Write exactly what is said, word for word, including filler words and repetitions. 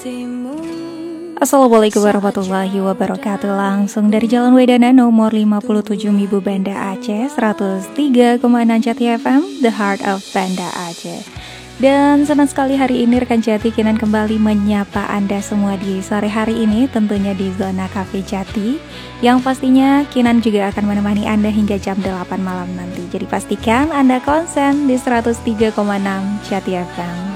Assalamualaikum warahmatullahi wabarakatuh. Langsung dari Jalan Wedana nomor lima puluh tujuh Mibu Banda Aceh, seratus tiga koma enam Jati F M, The Heart of Banda Aceh. Dan senang sekali hari ini rekan Jati Kinan kembali menyapa Anda semua di sore hari ini, tentunya di Zona Cafe Jati, yang pastinya Kinan juga akan menemani Anda hingga jam delapan malam nanti. Jadi pastikan Anda konsen di seratus tiga koma enam Jati F M.